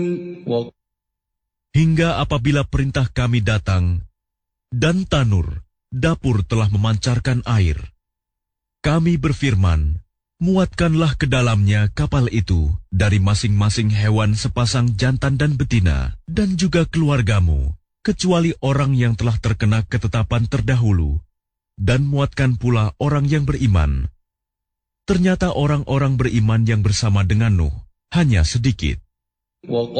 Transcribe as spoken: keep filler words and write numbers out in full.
Hingga apabila perintah kami datang, dan tanur, dapur telah memancarkan air. Kami berfirman, muatkanlah ke dalamnya kapal itu dari masing-masing hewan sepasang jantan dan betina, dan juga keluargamu, kecuali orang yang telah terkena ketetapan terdahulu, dan muatkan pula orang yang beriman. Ternyata orang-orang beriman yang bersama dengan Nuh hanya sedikit.